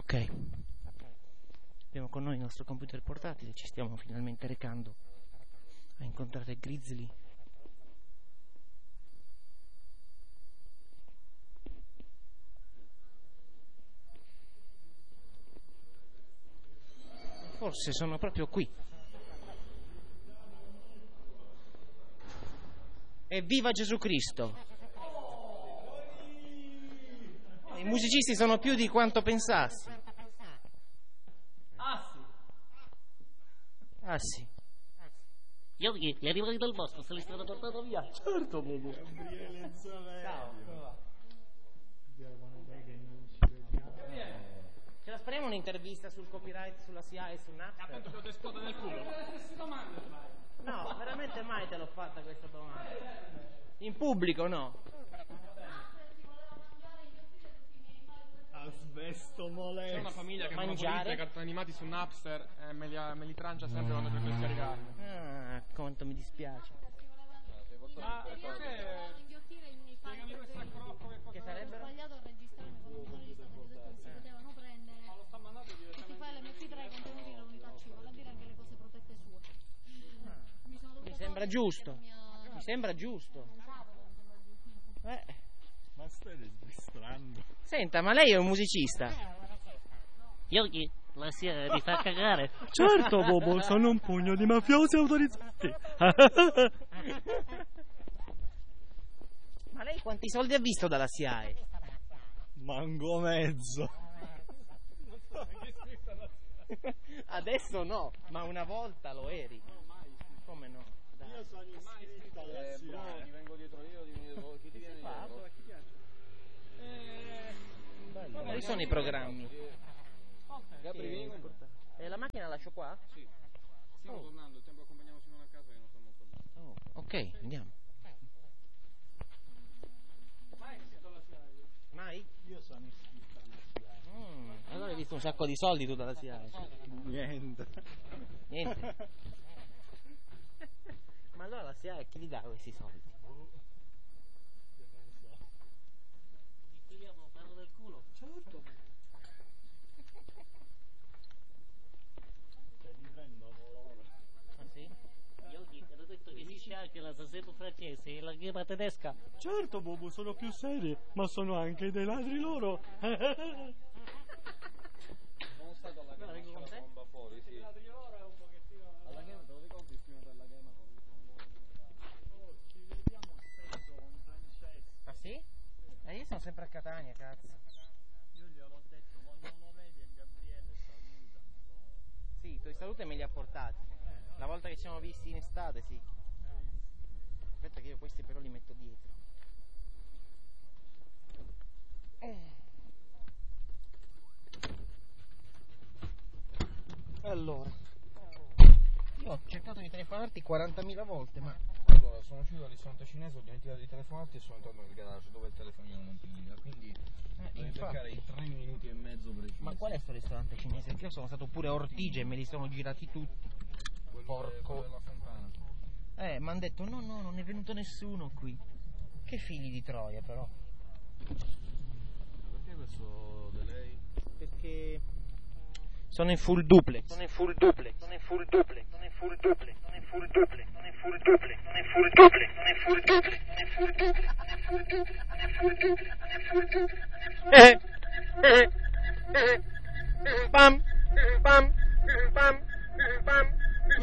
Ok, abbiamo con noi il nostro computer portatile, ci stiamo finalmente recando a incontrare Grizzly. Forse sono proprio qui. Evviva Gesù Cristo! I musicisti sono più di quanto pensassi. Ah sì. Gli arrivati dal bosco se li stanno portando via. Certo, Bobo. Gabriele Zavelli. Ciao, come va? Ce la spariamo un'intervista sul copyright, sulla SIA e su Napster? Tanto che ho esplode nel culo. No, veramente mai te l'ho fatta questa domanda. In pubblico no. Asbesto C'è molesto. una famiglia che Mangiare? favorizza i cartoni animati su Napster e me li trancia sempre quando cerco di scaricarli. Ah, quanto mi dispiace. Ma cos'è? Spiegami questa crocco Che sarebbero? sbagliato a registrare con un regista, ho detto che si potevano prendere. Lo sta mandando Se ti fai l'MP3 contenuti dell'unità C, vale a dire anche le cose protette sue. Mi sono dovuta Mi sembra togliere giusto. perché non mi Mi sembra giusto. Ma stai registrando? Senta, ma lei è un musicista? Yogi, la SIA mi fa cagare. Certo, Bobo, sono un pugno di mafiosi autorizzati. Ma lei quanti soldi ha visto dalla SIAE? Mango mezzo. Adesso no, ma una volta lo eri. Come no? Dai. Io sono iscritto alla SIAE. ti vengo dietro io, chi ti viene dietro? Quali sono i programmi? Gabri, vieni con me. E la macchina la lascio qua? Sì. Stiamo tornando, il tempo accompagniamo Simone a casa che non sta molto bene. Oh, ok, andiamo. Mai? Io sono iscritto alla SIAE. Allora hai visto un sacco di soldi tu dalla SIAE. Niente. Niente. Ma allora la SIAE chi li dà questi soldi? Togliamo parlo del culo. Certo. Te li prendono loro. Ah sì? Yogi, hanno detto che esiste anche la Sasebo francese e la ghema tedesca. Certo, Bobo, sono più seri, ma sono anche dei ladri loro. Sono stato alla No, vengo con te? bomba fuori, sì. Alla Gema, te lo ricordi prima della Gema con Ci vediamo spesso con Francesco. Ah sì? Io sono sempre a Catania, cazzo. Io gliel'ho detto, quando lo vedi a Gabriele salutami. Sì, i tuoi salute me li ha portati. La volta che ci siamo visti in estate, sì. Aspetta che io questi però li metto dietro. Allora, io ho cercato di telefonarti 40.000 volte, ma Allora, sono uscito dal ristorante cinese, ho dimenticato di telefonarti e sono entrato nel garage dove il telefonino non piglia, quindi devi infatti. beccare i 3 minuti e mezzo precisi. Ma qual è sto ristorante cinese? Perché io sono stato pure a Ortigia e me li sono girati tutti. Quello della fontana. Mi hanno detto no, non è venuto nessuno qui. Che figli di Troia però. Ma perché questo delay? Perché sono in full duplex. Sono in full duplex. Sono in full duplex. Sono in full duplex. Sono in full duplex. Sono in full duplex. Sono in full duplex. Sono in full duplex. Sono in full duplex. Sono in full duplex. Sono in full duplex. Sono in full duplex. Pam pam pam pam.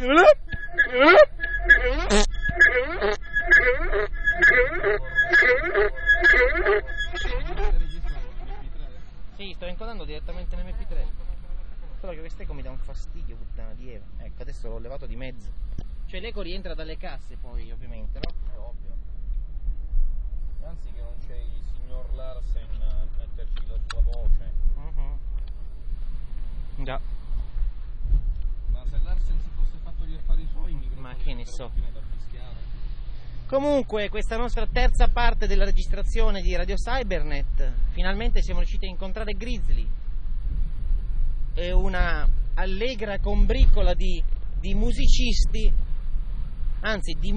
Sì, sto inquadrando direttamente nell'MP3. Solo che quest'eco mi dà un fastidio, puttana di Eva. Ecco, adesso l'ho levato di mezzo. Cioè l'eco rientra dalle casse poi, ovviamente, no? È ovvio. E anzi che non c'è il signor Larsen a metterci la sua voce. Già. Ma se Larsen si fosse fatto gli affari suoi, Ma che ne so. Da fischiare. Comunque, questa nostra terza parte della registrazione di Radio Cybernet, finalmente siamo riusciti a incontrare Grizzly. È una allegra combricola di musicisti, anzi di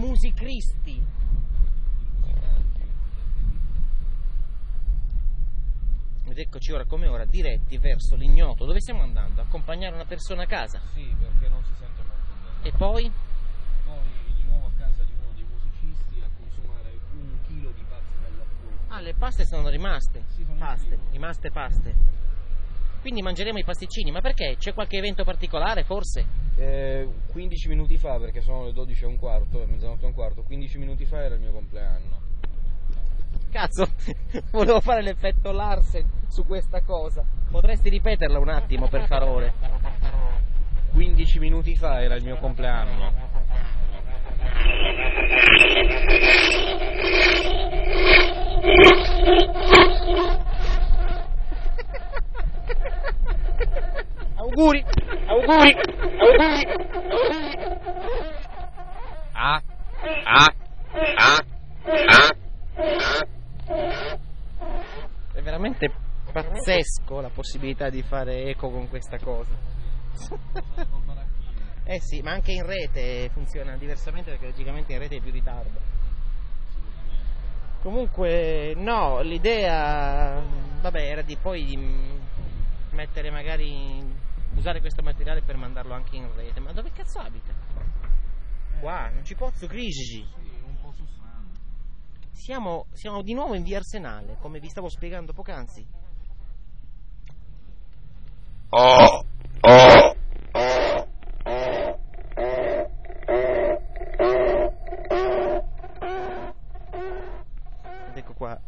musicristi. Ed eccoci ora come ora diretti verso l'ignoto. Dove stiamo andando? Accompagnare una persona a casa. Sì, perché non si sente molto bene. E poi? Poi di nuovo a casa di uno dei musicisti a consumare 1 chilo di pasta alla frutta. Ah, le paste sono rimaste. Sì, sono in Paste, frigo. rimaste paste. Quindi mangeremo i pasticcini. Ma perché? C'è qualche evento particolare, forse? 15 minuti fa, perché sono le 12:15, mezzanotte e un quarto, 15 minuti fa era il mio compleanno. Cazzo, volevo fare l'effetto Larsen su questa cosa. Potresti ripeterla un attimo, per favore? 15 minuti fa era il mio compleanno. Auguri, auguri, auguri. È veramente pazzesco la possibilità di fare eco con questa cosa. Eh sì, ma anche in rete funziona diversamente perché logicamente in rete è più ritardo. Comunque no, l'idea vabbè era di poi di mettere magari usare questo materiale per mandarlo anche in rete. Ma dove cazzo abita? Qua, non ci posso credere. Sì, un po' su strano. Siamo di nuovo in via Arsenale, come vi stavo spiegando poc'anzi. Ed ecco qua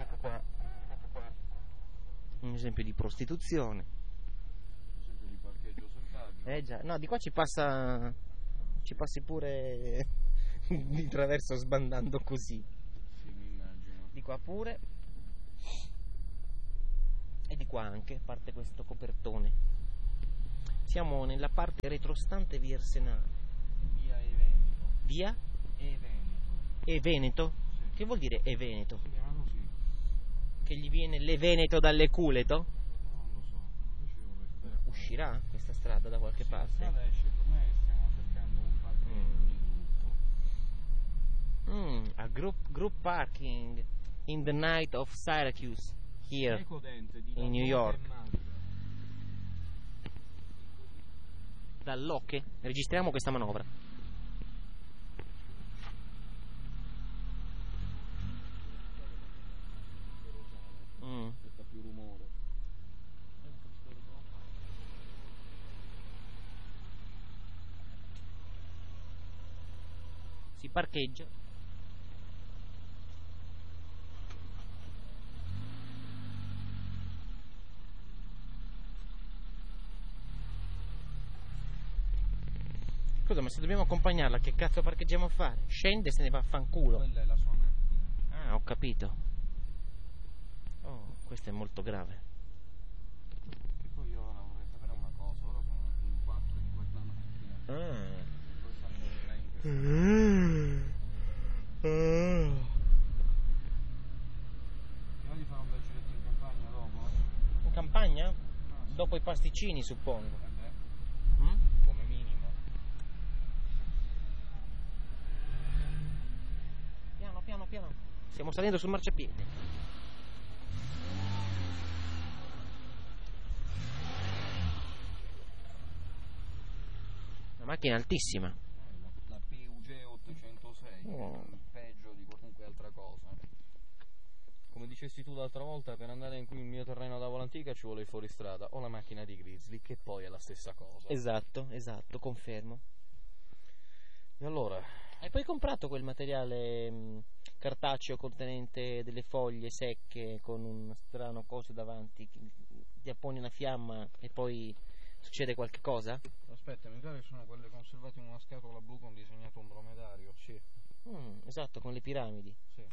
un esempio di prostituzione. Esempio di parcheggio selvaggio. Già, no, di qua ci passi pure di traverso sbandando così. Sì, mi immagino. Di qua pure. E di qua anche, parte questo copertone. Siamo nella parte retrostante via Arsenale. Via Eveneto. Via? Eveneto. E Veneto? Sì. Che vuol dire E Veneto? Si chiama così? Che gli viene le Veneto dalle culeto? Non lo so, non ci vorrei sapere. Uscirà questa strada da qualche parte? Strada esce, per me stiamo cercando un parcheggio di gruppo. A group parking in the night of Syracuse here. Decodente di in New Lavoro York. e Mazda. Dall'Ocche registriamo questa manovra. Che fa più rumore. Si parcheggia. Scusa, ma se dobbiamo accompagnarla, che cazzo parcheggiamo a fare? Scende e se ne va a fanculo. Quella è la sua macchina. Ah, ho capito. Oh, questo è molto grave. E poi io ora vorrei sapere una cosa, ora sono in 4 in questa macchina. Poi stanno in 3 in questa. Ti va di fare un bel giretto in campagna dopo? In campagna? Ah, sì. Dopo i pasticcini, suppongo. Come minimo. Piano, piano, piano. Stiamo salendo sul marciapiede. Una macchina altissima. La PUG 806, Oh. il peggio di qualunque altra cosa. Come dicesti tu l'altra volta, per andare in il mio terreno da volantica ci vuole il fuoristrada o la macchina di Grizzly, che poi è la stessa cosa. Esatto, confermo. E allora? Hai poi comprato quel materiale cartaceo contenente delle foglie secche con un strano coso davanti, ti apponi una fiamma e poi succede qualche cosa? Aspetta, mi pare che sono quelle conservate in una scatola blu con disegnato un dromedario, sì. Esatto, con le piramidi. Sì.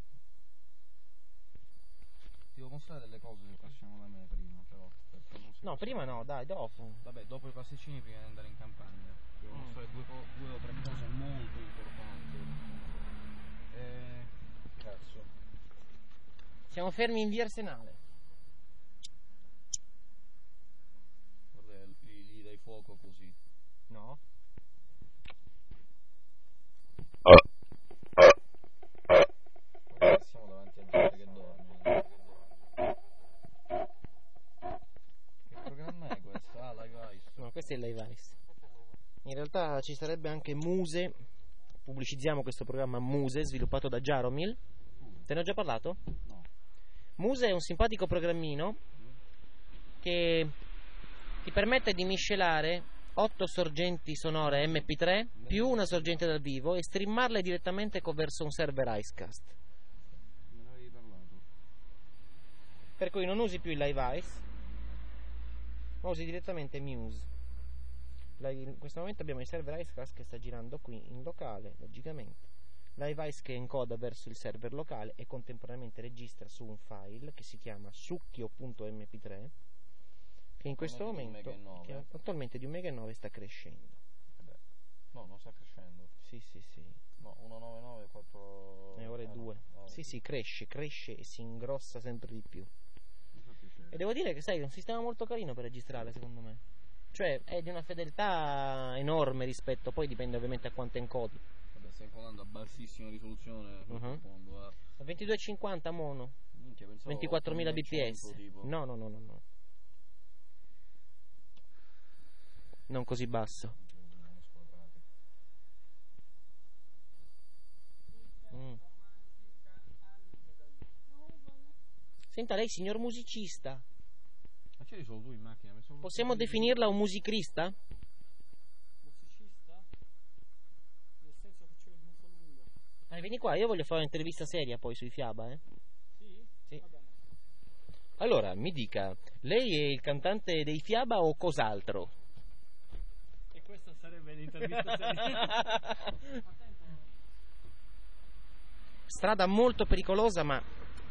Ti devo mostrare delle cose se passiamo da me prima, però. Perché non si No, può prima sapere. no, dai, dopo. Vabbè, dopo i pasticcini prima di andare in campagna. Ti devo mostrare due o tre cose molto importanti. Cazzo. Siamo fermi in via Arsenale. Guarda, gli dai fuoco così. No? Guarda che siamo davanti a gente che dorme. questo è il Live Ice. In realtà ci sarebbe anche Muse, pubblicizziamo questo programma Muse, sviluppato da Jaromil. Te ne ho già parlato? No. Muse è un simpatico programmino che ti permette di miscelare 8 sorgenti sonore MP3 più una sorgente dal vivo e streamarle direttamente verso un server Icecast. Me ne avevi parlato. Per cui non usi più il Live Ice, ma usi direttamente Muse. In questo momento abbiamo il server Icecast che sta girando qui in locale, logicamente. Live Ice che encoda verso il server locale e contemporaneamente registra su un file che si chiama succhio.mp3, che in questo momento, che attualmente di 1,9 MB sta crescendo. No, non sta crescendo. Sì. No, 199, 4... È ore 2. Sì, cresce e si ingrossa sempre di più. E devo dire che sai, è un sistema molto carino per registrare, secondo me. Cioè, è di una fedeltà enorme rispetto, poi dipende ovviamente a quanto encodi. Vabbè, stai encodando a bassissima risoluzione, Uh-huh. fondo, A 2250 mono, Minchia, pensavo 24.000 bps. tipo. No. Non così basso. Senta, lei signor musicista, Ma c'eri solo tu in macchina? possiamo definirla un musicrista? Musicista? Nel senso che c'è il muso lungo. Vieni qua, io voglio fare un'intervista seria poi sui Fiaba, Sì? Sì. Va bene. Allora, mi dica, lei è il cantante dei Fiaba o cos'altro? E questa sarebbe l'intervista seria. Strada molto pericolosa, ma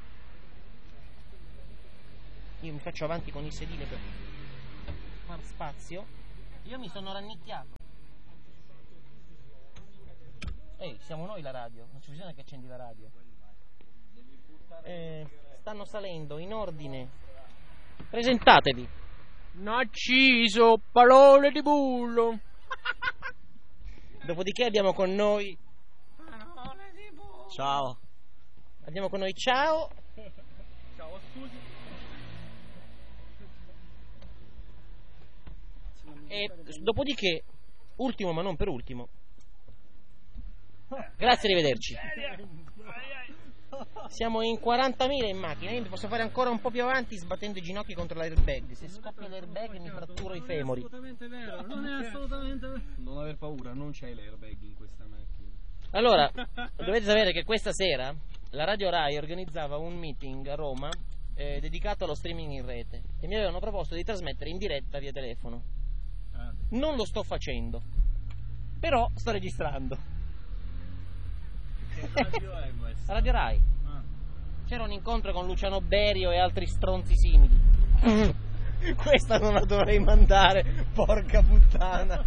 io mi faccio avanti con il sedile per far spazio. Io mi sono rannicchiato. Ehi, siamo noi la radio, non c'è bisogno che accendi la radio. Stanno salendo in ordine. Presentatevi. Narciso, parole di bullo. Dopodiché abbiamo con noi. Ciao. Abbiamo con noi Ciao. Ciao, scusi. E dopodiché, ultimo ma non per ultimo. Grazie, arrivederci. Siamo in 40.000 in macchina. Io mi posso fare ancora un po' più avanti sbattendo i ginocchi contro l'airbag. Se scoppia l'airbag mi fratturo i femori. Assolutamente vero, non è assolutamente vero. Non aver paura, non c'è l'airbag in questa macchina. Allora, dovete sapere che questa sera la Radio Rai organizzava un meeting a Roma dedicato allo streaming in rete e mi avevano proposto di trasmettere in diretta via telefono. Non lo sto facendo, però sto registrando. Che radio è questa? Radio Rai. C'era un incontro con Luciano Berio e altri stronzi simili. Questa non la dovrei mandare, porca puttana.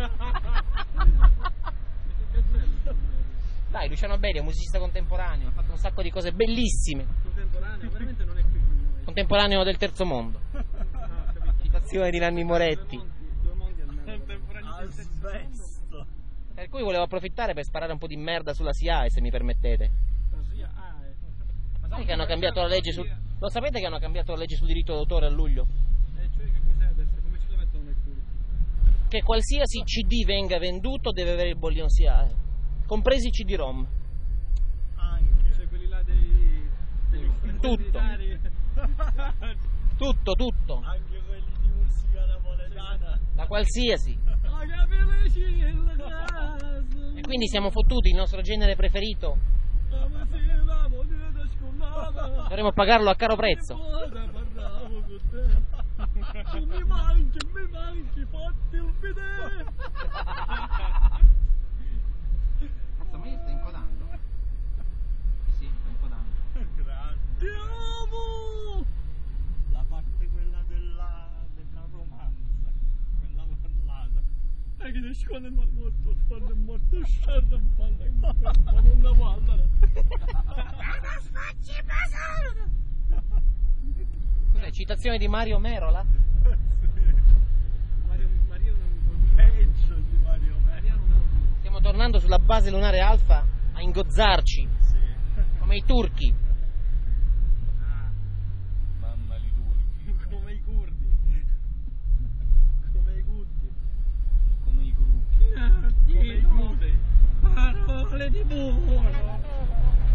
Dai, Luciano Berio, musicista contemporaneo, ha fatto un sacco di cose bellissime. Contemporaneo, veramente non è qui con noi. Contemporaneo del terzo mondo. Citazione di Nanni Moretti. Due mondi almeno. Asbesto. Per cui volevo approfittare per sparare un po' di merda sulla SIAE, se mi permettete. Così, Ma sai che hanno cambiato la legge sul... Lo sapete che hanno cambiato la legge sul diritto d'autore a luglio? cioè che cos'è adesso? Come ce la mettono nel culo? Che qualsiasi CD venga venduto deve avere il bollino SIAE, compresi i CD-ROM. Anche. Cioè quelli là degli Tutto. Tutto. Anche quelli di musica napoletana. Da qualsiasi. Ah, capisci il caso. E quindi siamo fottuti, il nostro genere preferito. Dovremmo pagarlo a caro prezzo. Mi manchi, fatti il bidet. Cazzo, ma io sto inquadrando? Sì, sto inquadrando. Ti amo! La parte quella della romanza, quella parlata. E che dici quando è morto, scerra un palla, ma non la palla. Cos'è, citazione di Mario Merola? Mario non peggio di Mario non. Stiamo tornando sulla base lunare Alfa a ingozzarci, Sì. come i turchi. Mamma li turchi. Come i curdi. Come i curdi.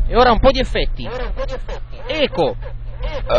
E ora un po' di effetti. Eco.